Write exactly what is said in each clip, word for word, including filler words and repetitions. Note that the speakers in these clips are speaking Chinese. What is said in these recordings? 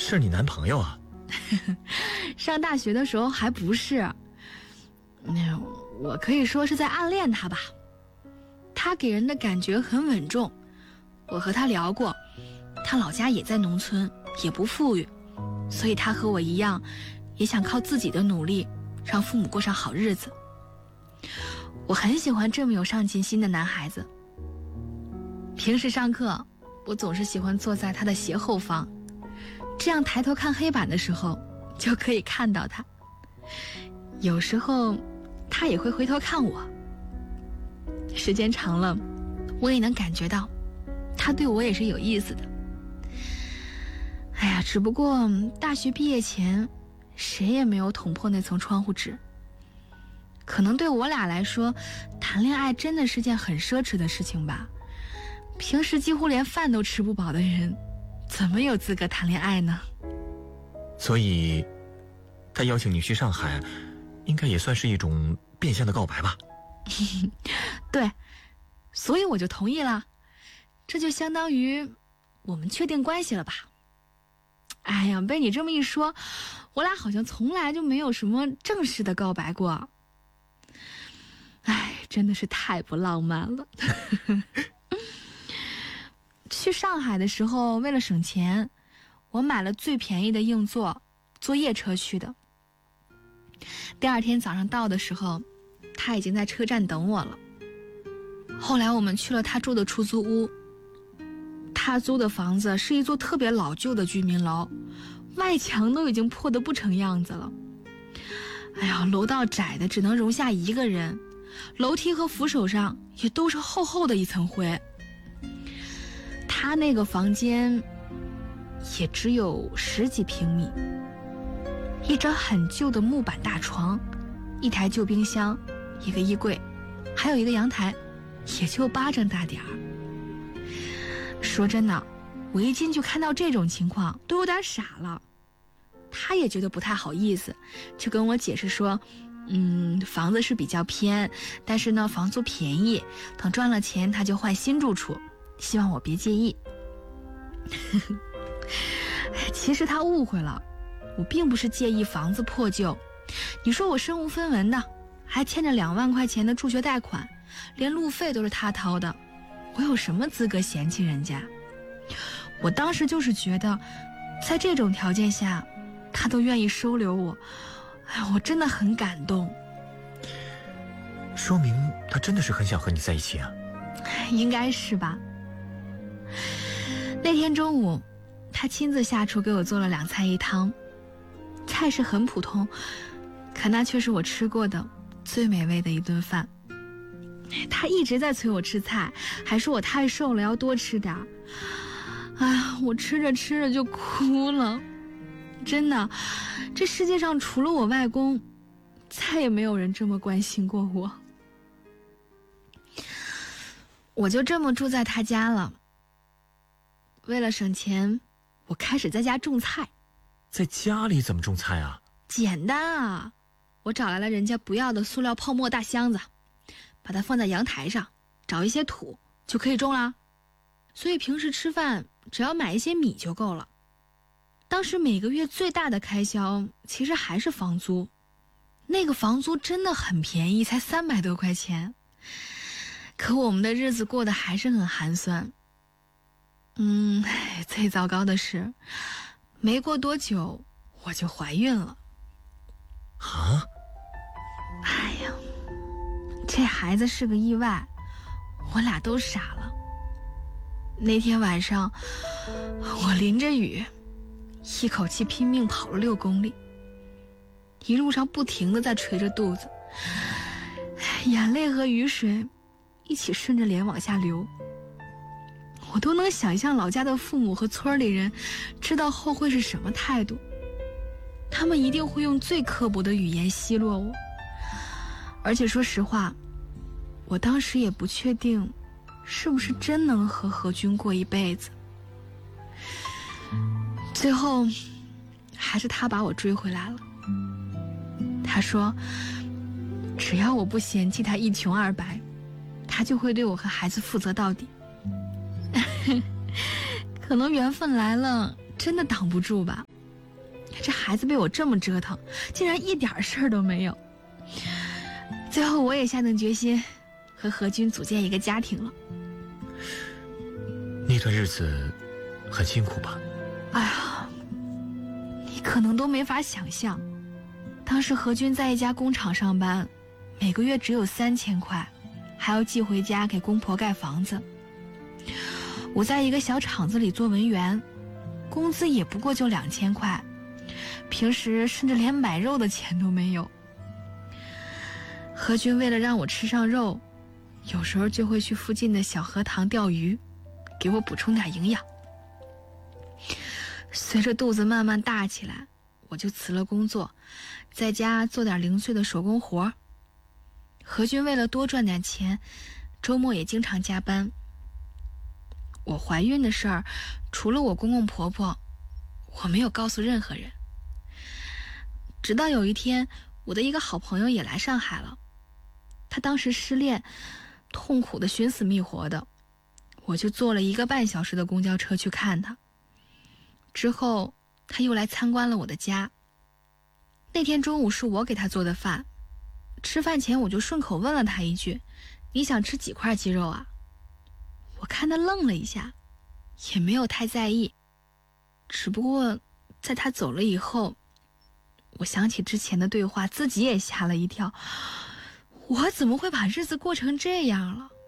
是你男朋友啊？ 上大学的时候还不是，那我可以说是在暗恋他吧。他给人的感觉很稳重，我和他聊过，他老家也在农村，也不富裕，所以他和我一样，也想靠自己的努力让父母过上好日子。我很喜欢这么有上进心的男孩子。平时上课，我总是喜欢坐在他的斜后方，这样抬头看黑板的时候就可以看到他。有时候他也会回头看我，时间长了，我也能感觉到他对我也是有意思的。哎呀，只不过大学毕业前谁也没有捅破那层窗户纸。可能对我俩来说，谈恋爱真的是件很奢侈的事情吧。平时几乎连饭都吃不饱的人，怎么有资格谈恋爱呢？ 所以他邀请你去上海，应该也算是一种变相的告白吧？ 对，所以我就同意了。这就相当于我们确定关系了吧。哎呀，被你这么一说，我俩好像从来就没有什么正式的告白过。哎，真的是太不浪漫了。去上海的时候，为了省钱，我买了最便宜的硬座，坐夜车去的。第二天早上到的时候，他已经在车站等我了。后来我们去了他住的出租屋，他租的房子是一座特别老旧的居民楼，外墙都已经破得不成样子了。哎呀，楼道窄的只能容下一个人，楼梯和扶手上也都是厚厚的一层灰。他那个房间也只有十几平米，一张很旧的木板大床，一台旧冰箱，一个衣柜，还有一个阳台，也就巴掌大点儿。说真的，我一进去看到这种情况都有点傻了。他也觉得不太好意思，就跟我解释说，嗯，房子是比较偏，但是呢房租便宜，等赚了钱他就换新住处，希望我别介意。其实他误会了，我并不是介意房子破旧。你说我身无分文的，还欠着两万块钱的助学贷款，连路费都是他掏的，我有什么资格嫌弃人家？我当时就是觉得，在这种条件下，他都愿意收留我，哎，我真的很感动。 说明他真的是很想和你在一起啊。 应该是吧。那天中午，他亲自下厨给我做了两菜一汤，菜是很普通，可那却是我吃过的最美味的一顿饭。他一直在催我吃菜，还说我太瘦了要多吃点。哎呀，我吃着吃着就哭了。真的，这世界上除了我外公，再也没有人这么关心过我。我就这么住在他家了。为了省钱，我开始在家种菜。 在家里怎么种菜啊？ 简单啊，我找来了人家不要的塑料泡沫大箱子，把它放在阳台上，找一些土就可以种啦。所以平时吃饭只要买一些米就够了。当时每个月最大的开销其实还是房租，那个房租真的很便宜，才三百多块钱。可我们的日子过得还是很寒酸。嗯，最糟糕的是，没过多久我就怀孕了。 啊？ 哎呀，这孩子是个意外，我俩都傻了。那天晚上，我淋着雨，一口气拼命跑了六公里，一路上不停地在捶着肚子，眼泪和雨水一起顺着脸往下流。我都能想象老家的父母和村里人知道后会是什么态度，他们一定会用最刻薄的语言奚落我。而且说实话，我当时也不确定是不是真能和何军过一辈子。最后还是他把我追回来了。他说只要我不嫌弃他一穷二白，他就会对我和孩子负责到底。可能缘分来了，真的挡不住吧。 这孩子被我这么折腾，竟然一点事儿都没有。最后我也下定决心和何军组建一个家庭了。 那段日子很辛苦吧？ 哎呀，你可能都没法想象，当时何军在一家工厂上班，每个月只有三千块，还要寄回家给公婆盖房子。我在一个小厂子里做文员，工资也不过就两千块，平时甚至连买肉的钱都没有。何军为了让我吃上肉，有时候就会去附近的小河塘钓鱼，给我补充点营养。随着肚子慢慢大起来，我就辞了工作，在家做点零碎的手工活。何军为了多赚点钱，周末也经常加班。我怀孕的事儿，除了我公公婆婆，我没有告诉任何人。直到有一天，我的一个好朋友也来上海了，他当时失恋，痛苦的寻死觅活的，我就坐了一个半小时的公交车去看他。之后他又来参观了我的家。那天中午是我给他做的饭，吃饭前我就顺口问了他一句：你想吃几块鸡肉啊？我看他愣了一下，也没有太在意。只不过在他走了以后，我想起之前的对话，自己也吓了一跳。我怎么会把日子过成这样了？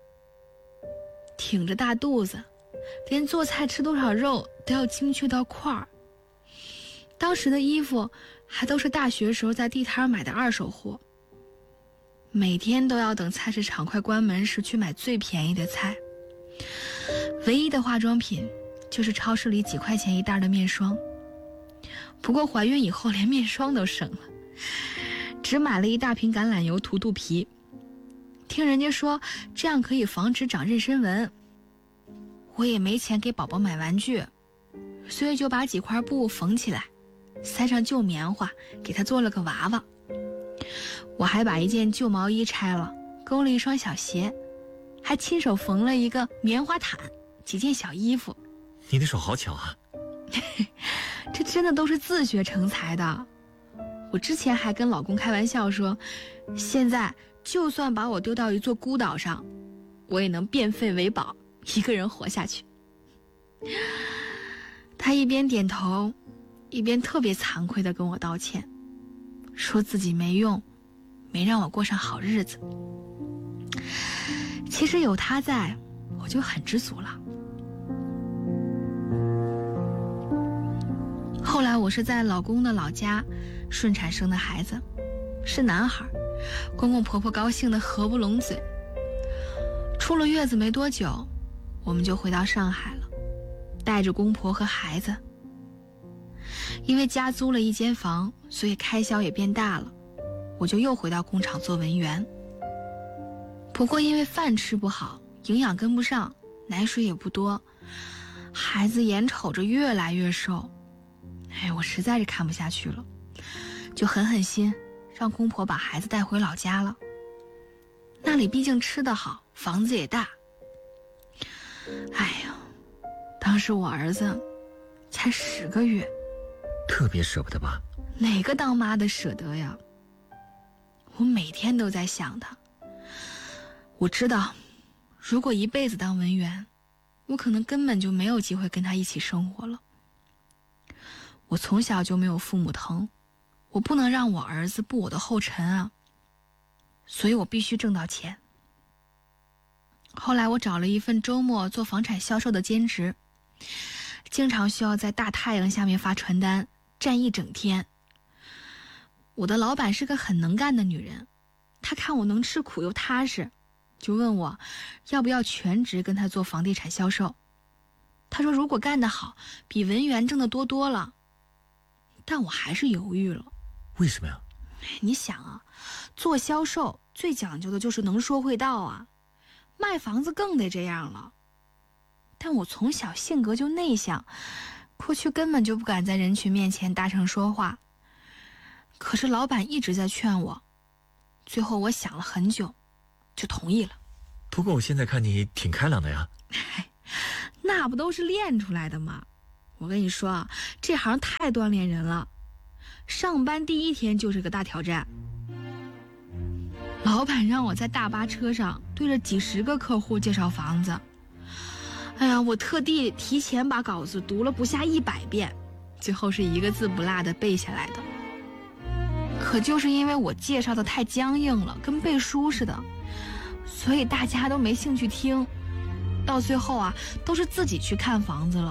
挺着大肚子，连做菜吃多少肉都要精确到块儿。当时的衣服还都是大学时候在地摊买的二手货，每天都要等菜市场快关门时去买最便宜的菜。唯一的化妆品就是超市里几块钱一袋的面霜。不过怀孕以后连面霜都省了，只买了一大瓶橄榄油涂肚皮。听人家说这样可以防止长妊娠纹，我也没钱给宝宝买玩具，所以就把几块布缝起来，塞上旧棉花，给他做了个娃娃。我还把一件旧毛衣拆了，勾了一双小鞋，还亲手缝了一个棉花毯，几件小衣服。 你的手好巧啊！ 这真的都是自学成才的。我之前还跟老公开玩笑说，现在就算把我丢到一座孤岛上，我也能变废为宝，一个人活下去。他一边点头，一边特别惭愧地跟我道歉，说自己没用，没让我过上好日子。其实有他在，我就很知足了。后来我是在老公的老家顺产生的孩子，是男孩，公公婆婆高兴得合不拢嘴。出了月子没多久，我们就回到上海了，带着公婆和孩子。因为家租了一间房，所以开销也变大了，我就又回到工厂做文员。不过因为饭吃不好，营养跟不上，奶水也不多，孩子眼瞅着越来越瘦，哎，我实在是看不下去了，就狠狠心让公婆把孩子带回老家了。那里毕竟吃得好，房子也大。哎呀，当时我儿子才十个月， 特别舍不得吧？ 哪个当妈的舍得呀？我每天都在想他。我知道，如果一辈子当文员，我可能根本就没有机会跟他一起生活了。我从小就没有父母疼，我不能让我儿子步我的后尘啊，所以我必须挣到钱。后来我找了一份周末做房产销售的兼职，经常需要在大太阳下面发传单，站一整天。我的老板是个很能干的女人，她看我能吃苦又踏实，就问我要不要全职跟她做房地产销售。她说如果干得好，比文员挣得多多了。但我还是犹豫了。 为什么呀？ 你想啊，做销售最讲究的就是能说会道啊，卖房子更得这样了。但我从小性格就内向，过去根本就不敢在人群面前大声说话。可是老板一直在劝我，最后我想了很久，就同意了。 不过我现在看你挺开朗的呀。 那不都是练出来的吗？ 我跟你说啊，这行太锻炼人了，上班第一天就是个大挑战。老板让我在大巴车上对着几十个客户介绍房子，哎呀，我特地提前把稿子读了不下一百遍，最后是一个字不落的背下来的。可就是因为我介绍的太僵硬了，跟背书似的，所以大家都没兴趣听，到最后啊，都是自己去看房子了。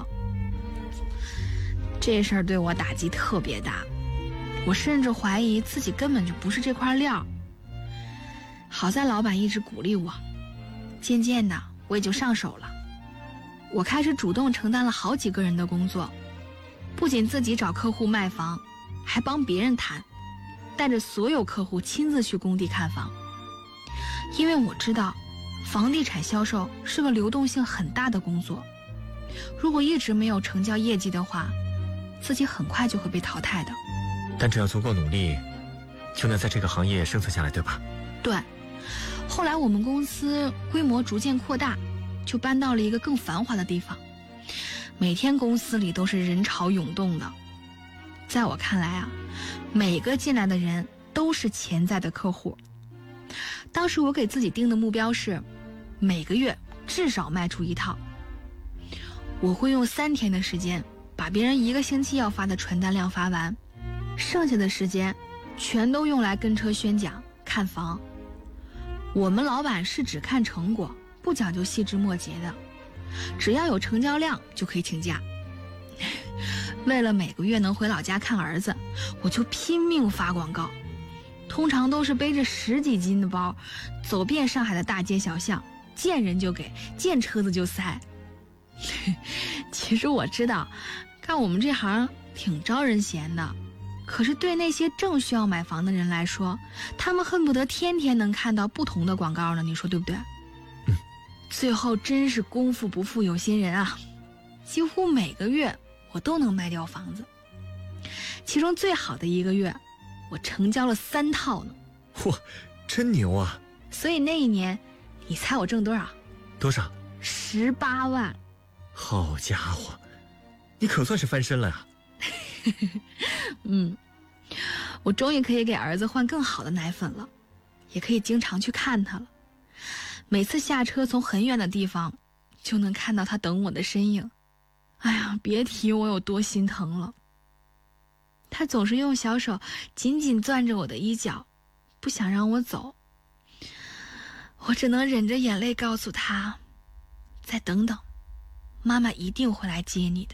这事儿对我打击特别大，我甚至怀疑自己根本就不是这块料。好在老板一直鼓励我，渐渐的我也就上手了。我开始主动承担了好几个人的工作，不仅自己找客户卖房，还帮别人谈，带着所有客户亲自去工地看房。因为我知道房地产销售是个流动性很大的工作，如果一直没有成交业绩的话，自己很快就会被淘汰的。 但只要足够努力，就能在这个行业生存下来，对吧？ 对。后来我们公司规模逐渐扩大，就搬到了一个更繁华的地方，每天公司里都是人潮涌动的。在我看来啊，每个进来的人都是潜在的客户。当时我给自己定的目标是每个月至少卖出一套。我会用三天的时间把别人一个星期要发的传单量发完，剩下的时间全都用来跟车宣讲看房。我们老板是只看成果，不讲究细枝末节的，只要有成交量就可以请假。为了每个月能回老家看儿子，我就拼命发广告，通常都是背着十几斤的包，走遍上海的大街小巷，见人就给，见车子就塞。其实我知道干我们这行挺招人嫌的，可是对那些正需要买房的人来说，他们恨不得天天能看到不同的广告呢，你说对不对？ 嗯。 最后真是功夫不负有心人啊，几乎每个月我都能卖掉房子，其中最好的一个月我成交了三套呢。 哇，真牛啊！ 所以那一年你猜我挣多少？ 多少？ 十八万。 好家伙，你可算是翻身了呀！ 嗯，我终于可以给儿子换更好的奶粉了，也可以经常去看他了。每次下车从很远的地方就能看到他等我的身影，哎呀，别提我有多心疼了。他总是用小手紧紧攥着我的衣角，不想让我走。我只能忍着眼泪告诉他，再等等，妈妈一定会来接你的。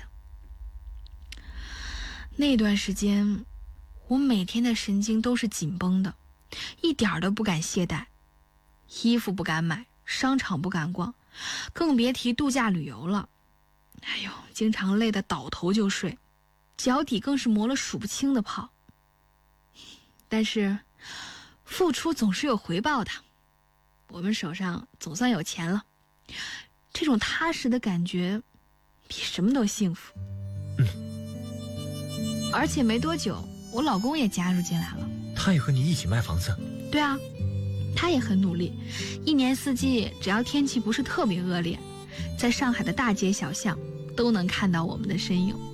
那段时间我每天的神经都是紧绷的，一点都不敢懈怠，衣服不敢买，商场不敢逛，更别提度假旅游了。哎呦，经常累得倒头就睡，脚底更是磨了数不清的泡。但是付出总是有回报的，我们手上总算有钱了，这种踏实的感觉比什么都幸福。 嗯。 而且没多久我老公也加入进来了。 他也和你一起卖房子？ 对啊，他也很努力，一年四季只要天气不是特别恶劣，在上海的大街小巷都能看到我们的身影。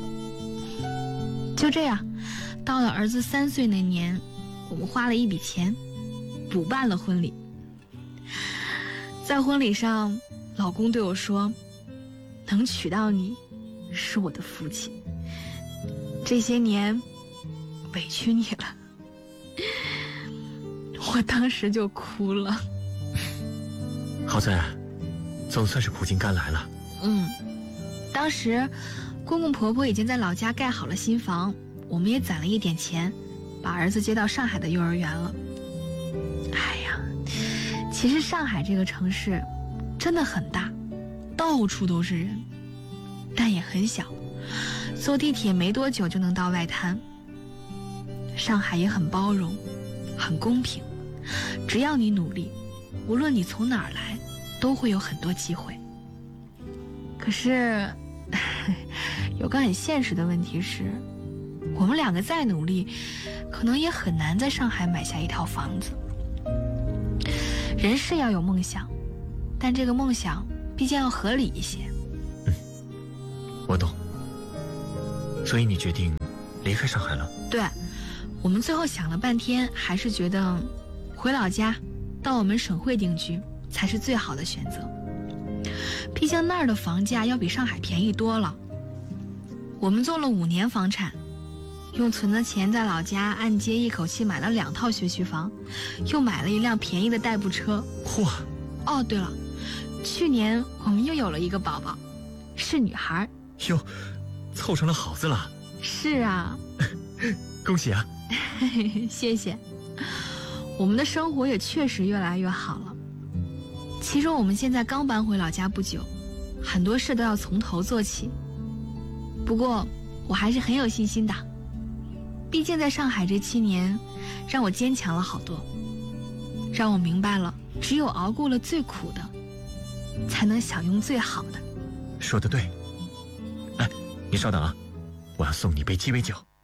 就这样，到了儿子三岁那年，我们花了一笔钱补办了婚礼。在婚礼上，老公对我说，能娶到你是我的福气，这些年委屈你了。我当时就哭了。 好在总算是苦尽甘来了。 嗯，当时公公婆婆已经在老家盖好了新房，我们也攒了一点钱，把儿子接到上海的幼儿园了。哎呀，其实上海这个城市真的很大，到处都是人，但也很小，坐地铁没多久就能到外滩。上海也很包容，很公平，只要你努力，无论你从哪儿来，都会有很多机会。可是有个很现实的问题是，我们两个再努力，可能也很难在上海买下一套房子。人是要有梦想，但这个梦想毕竟要合理一些。 嗯，我懂。 所以你决定离开上海了？ 对，我们最后想了半天，还是觉得回老家，到我们省会定居才是最好的选择。毕竟那儿的房价要比上海便宜多了。我们做了五年房产，用存的钱在老家按揭一口气买了两套学区房，又买了一辆便宜的代步车。 嚯！ 哦，对了，去年我们又有了一个宝宝，是女孩。 哟，凑成了好字了。 是啊。 恭喜啊。 谢谢。我们的生活也确实越来越好了。其实我们现在刚搬回老家不久，很多事都要从头做起。不过我还是很有信心的，毕竟在上海这七年让我坚强了好多，让我明白了只有熬过了最苦的，才能享用最好的。 说得对。哎，你稍等啊，我要送你杯鸡尾酒。